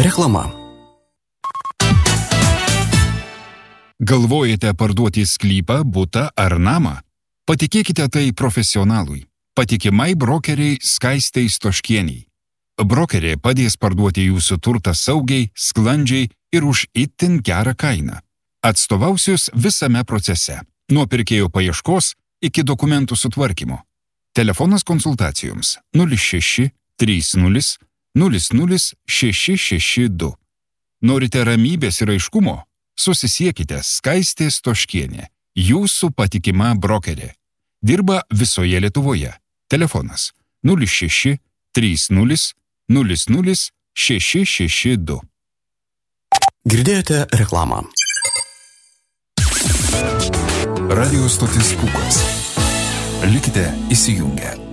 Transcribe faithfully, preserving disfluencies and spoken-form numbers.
Reklama. Galvojate parduoti sklypą, butą ar namą? Patikėkite tai profesionalui. Patikimai brokeriai Skaistei Stoškieniai. Brokerė padės parduoti jūsų turtą saugiai, sklandžiai ir už itin gerą kainą. Atstovausius visame procese, nuo pirkėjo paieškos iki dokumentų sutvarkymo. Telefonas konsultacijoms nulis šeši trys nulis nulis nulis šeši šeši du. Norite ramybės ir aiškumo? Susisiekite Skaistė Stoškienė, jūsų patikima brokerė. Dirba visoje Lietuvoje. Telefonas nulis šeši trys nulis nulis nulis šeši šeši du. Girdėjote reklamą. Radio stotis Pūkas. Likite įsijungę.